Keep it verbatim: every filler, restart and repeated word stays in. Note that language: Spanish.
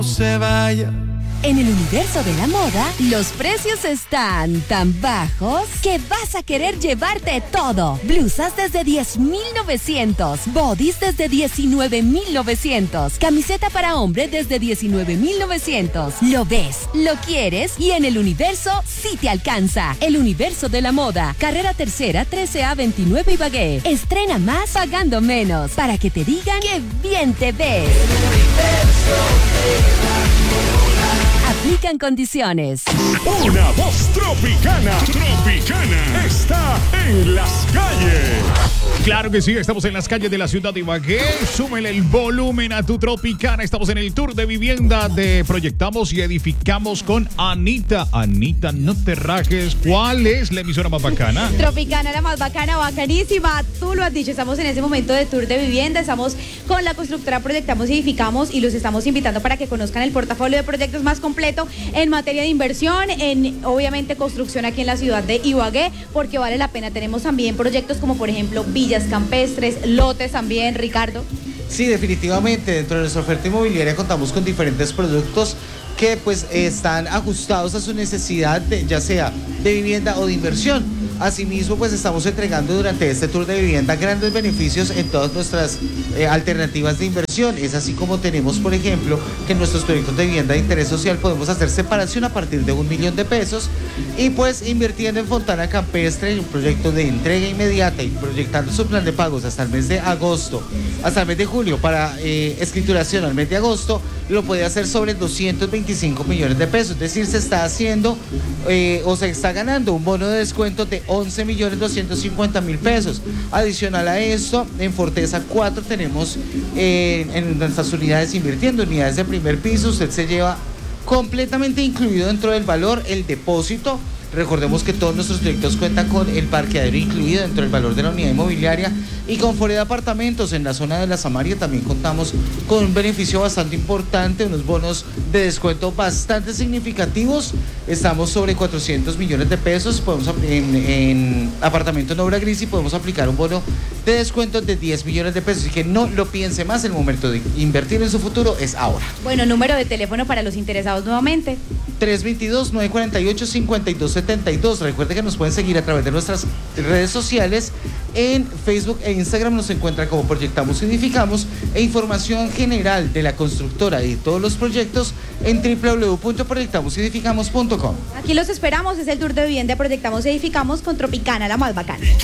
se vaya. En el universo de la moda, los precios están tan bajos que vas a querer llevarte todo. Blusas desde diez mil novecientos, bodys desde diecinueve mil novecientos, camiseta para hombre desde diecinueve mil novecientos. Lo ves, lo quieres y en el universo sí te alcanza. El universo de la moda, carrera tercera, trece A veintinueve Ibagué. Estrena más pagando menos para que te digan que bien te ves. Aplican condiciones. Una voz tropicana, tropicana, está en las calles. Claro que sí, estamos en las calles de la ciudad de Ibagué. Súmele el volumen a tu Tropicana. Estamos en el tour de vivienda de Proyectamos y Edificamos con Anita. Anita, no te rajes. ¿Cuál es la emisora más bacana? Tropicana, la más bacana, bacanísima. Tú lo has dicho, estamos en ese momento de tour de vivienda. Estamos con la constructora Proyectamos y Edificamos y los estamos invitando para que conozcan el portafolio de proyectos más completo en materia de inversión, en obviamente construcción aquí en la ciudad de Ibagué, porque vale la pena. Tenemos también proyectos como por ejemplo villas campestres, lotes también, Ricardo. Sí, definitivamente, dentro de nuestra oferta inmobiliaria contamos con diferentes productos que pues están ajustados a su necesidad, de, ya sea de vivienda o de inversión. Asimismo, pues estamos entregando durante este tour de vivienda grandes beneficios en todas nuestras eh, alternativas de inversión. Es así como tenemos, por ejemplo, que en nuestros proyectos de vivienda de interés social podemos hacer separación a partir de un millón de pesos y pues invirtiendo en Fontana Campestre, un proyecto de entrega inmediata y proyectando su plan de pagos hasta el mes de agosto, hasta el mes de julio para eh, escrituración al mes de agosto, lo puede hacer sobre doscientos veinticinco millones de pesos. Es decir, se está haciendo eh, o se está ganando un bono de descuento de once millones doscientos cincuenta mil pesos. Adicional a esto, en Forteza cuatro tenemos eh, en nuestras unidades invirtiendo, unidades de primer piso, usted se lleva completamente incluido dentro del valor el depósito. Recordemos que todos nuestros proyectos cuentan con el parqueadero incluido dentro del valor de la unidad inmobiliaria y con Fore de Apartamentos en la zona de la Samaria también contamos con un beneficio bastante importante, unos bonos de descuento bastante significativos. Estamos sobre cuatrocientos millones de pesos, podemos en, en apartamento en obra gris y podemos aplicar un bono de descuento de diez millones de pesos. Así que no lo piense más, el momento de invertir en su futuro es ahora. Bueno, número de teléfono para los interesados nuevamente. tres dos dos, nueve cuatro ocho, cinco dos siete dos. Recuerde que nos pueden seguir a través de nuestras redes sociales. En Facebook e Instagram nos encuentra como Proyectamos y Edificamos, e información general de la constructora y de todos los proyectos en w w w punto proyectamos y edificamos punto com. Aquí los esperamos, es el tour de vivienda Proyectamos y Edificamos con Tropicana, la más bacana.